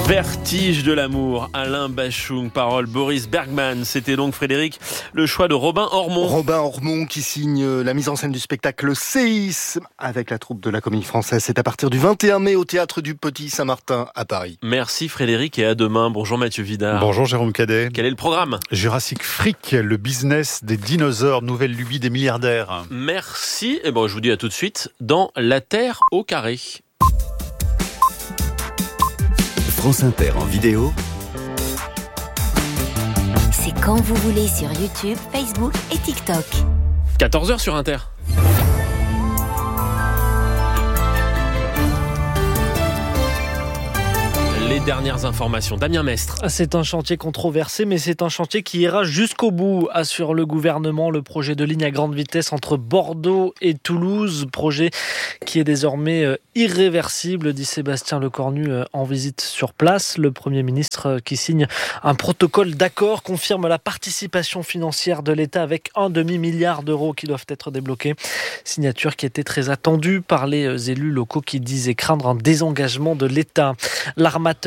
Vertige de l'amour, Alain Bachung, parole Boris Bergman. C'était donc, Frédéric, le choix de Robin Ormond. Robin Ormond qui signe la mise en scène du spectacle Séisme avec la troupe de la Comédie Française. C'est à partir du 21 mai au Théâtre du Petit Saint-Martin à Paris. Merci Frédéric et à demain. Bonjour Mathieu Vidard. Bonjour Jérôme Cadet. Quel est le programme ? Jurassic Freak, le business des dinosaures, nouvelle lubie des milliardaires. Merci. Et je vous dis à tout de suite dans La Terre au carré. France Inter en vidéo. C'est quand vous voulez sur YouTube, Facebook et TikTok. 14h sur Inter. Les dernières informations. Damien Mestre. C'est un chantier controversé, mais c'est un chantier qui ira jusqu'au bout, assure le gouvernement. Le projet de ligne à grande vitesse entre Bordeaux et Toulouse, projet qui est désormais irréversible, dit Sébastien Lecornu en visite sur place. Le Premier ministre qui signe un protocole d'accord confirme la participation financière de l'État avec 1,5 milliard d'euros qui doivent être débloqués. Signature qui était très attendue par les élus locaux qui disaient craindre un désengagement de l'État. L'armateur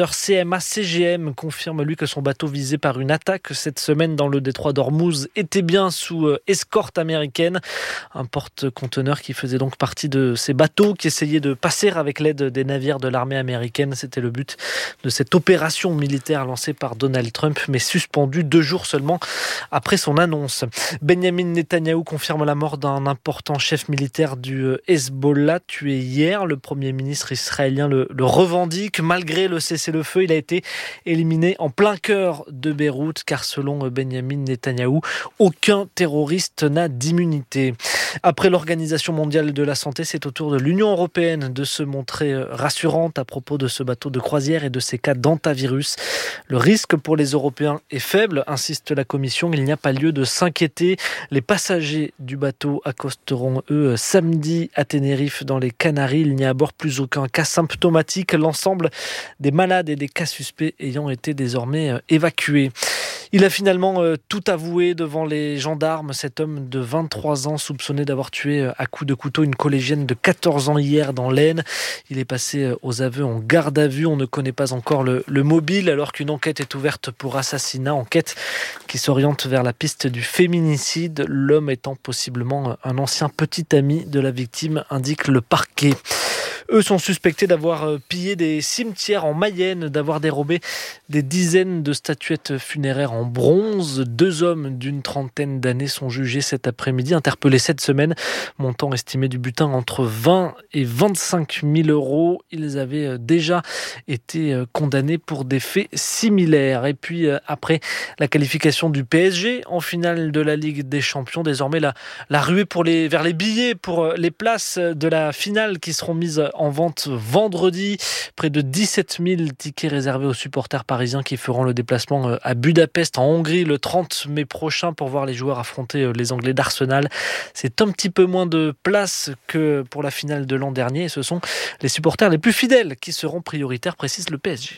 CMA-CGM confirme lui que son bateau visé par une attaque cette semaine dans le détroit d'Ormuz était bien sous escorte américaine. Un porte-conteneur qui faisait donc partie de ces bateaux qui essayaient de passer avec l'aide des navires de l'armée américaine. C'était le but de cette opération militaire lancée par Donald Trump, mais suspendue 2 jours seulement après son annonce. Benjamin Netanyahou confirme la mort d'un important chef militaire du Hezbollah tué hier. Le Premier ministre israélien le revendique. Malgré le cessez-le-feu, il a été éliminé en plein cœur de Beyrouth, car selon Benjamin Netanyahou, aucun terroriste n'a d'immunité. Après l'Organisation mondiale de la santé, c'est au tour de l'Union européenne de se montrer rassurante à propos de ce bateau de croisière et de ces cas d'hantavirus. Le risque pour les Européens est faible, insiste la Commission. Il n'y a pas lieu de s'inquiéter. Les passagers du bateau accosteront, eux, samedi à Tenerife, dans les Canaries. Il n'y a à bord plus aucun cas symptomatique. L'ensemble des malades et des cas suspects ayant été désormais évacués. Il a finalement tout avoué devant les gendarmes. Cet homme de 23 ans soupçonné d'avoir tué à coups de couteau une collégienne de 14 ans hier dans l'Aisne. Il est passé aux aveux en garde à vue. On ne connaît pas encore le mobile alors qu'une enquête est ouverte pour assassinat. Enquête qui s'oriente vers la piste du féminicide. L'homme étant possiblement un ancien petit ami de la victime, indique le parquet. Eux sont suspectés d'avoir pillé des cimetières en Mayenne, d'avoir dérobé des dizaines de statuettes funéraires en bronze. 2 hommes d'une trentaine d'années sont jugés cet après-midi, interpellés cette semaine. Montant estimé du butin entre 20 et 25 000 euros. Ils avaient déjà été condamnés pour des faits similaires. Et puis après la qualification du PSG en finale de la Ligue des Champions, désormais la ruée vers les billets pour les places de la finale qui seront mises en vente vendredi. Près de 17 000 tickets réservés aux supporters parisiens qui feront le déplacement à Budapest en Hongrie le 30 mai prochain pour voir les joueurs affronter les Anglais d'Arsenal. C'est un petit peu moins de places que pour la finale de l'an dernier et ce sont les supporters les plus fidèles qui seront prioritaires, précise le PSG.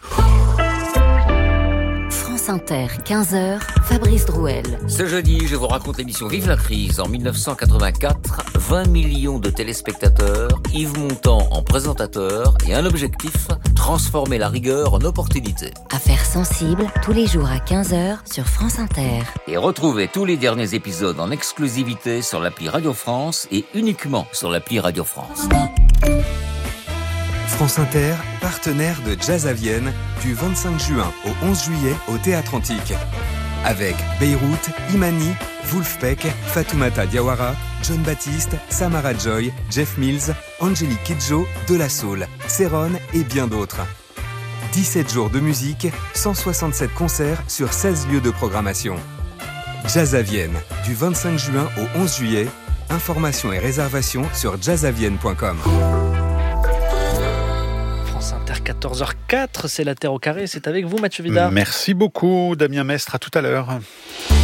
France Inter, 15h, Fabrice Drouel. Ce jeudi, je vous raconte l'émission Vive la crise. En 1984, 20 millions de téléspectateurs, Yves Montand en présentateur et un objectif, transformer la rigueur en opportunité. Affaires sensibles, tous les jours à 15h sur France Inter. Et retrouvez tous les derniers épisodes en exclusivité sur l'appli Radio France et uniquement sur l'appli Radio France. France Inter, partenaire de Jazz à Vienne, du 25 juin au 11 juillet au Théâtre Antique. Avec Beyrouth, Imani, Wolfpack, Fatoumata Diawara, John Baptiste, Samara Joy, Jeff Mills, Angélique Kidjo, De La Soul, Céron et bien d'autres. 17 jours de musique, 167 concerts sur 16 lieux de programmation. Jazz à Vienne, du 25 juin au 11 juillet. Informations et réservations sur jazzavienne.com. 14h04, c'est La Terre au carré, c'est avec vous Mathieu Vidard. Merci beaucoup Damien Mestre, à tout à l'heure.